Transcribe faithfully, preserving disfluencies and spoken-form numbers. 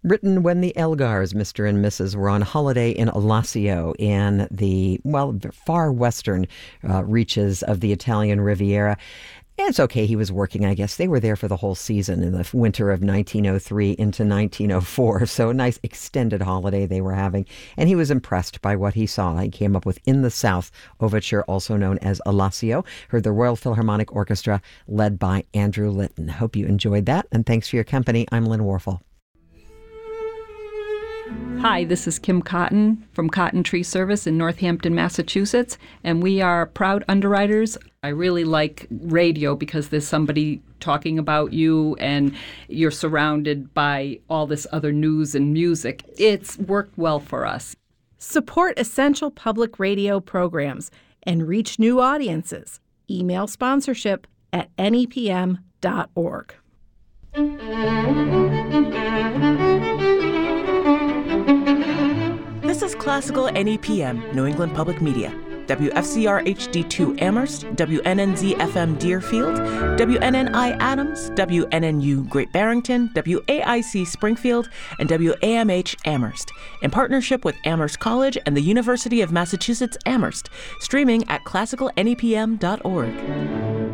Written when the Elgars, Mister and Missus were on holiday in Alassio in the, well, far western uh, reaches of the Italian Riviera. And it's okay, he was working, I guess. They were there for the whole season in the winter of nineteen oh three into nineteen oh four. So a nice extended holiday they were having. And he was impressed by what he saw. He came up with In the South Overture, also known as Alassio. Heard the Royal Philharmonic Orchestra led by Andrew Litton. Hope you enjoyed that. And thanks for your company. I'm Lynn Warfel. Hi, this is Kim Cotton from Cotton Tree Service in Northampton, Massachusetts, and we are proud underwriters. I really like radio because there's somebody talking about you and you're surrounded by all this other news and music. It's worked well for us. Support essential public radio programs and reach new audiences. Email sponsorship at N E P M dot org. This is Classical N E P M, New England Public Media. W F C R H D two Amherst, W N N Z F M Deerfield, W N N I Adams, W N N U Great Barrington, W A I C Springfield, and W A M H Amherst, in partnership with Amherst College and the University of Massachusetts Amherst, streaming at classical N E P M dot org.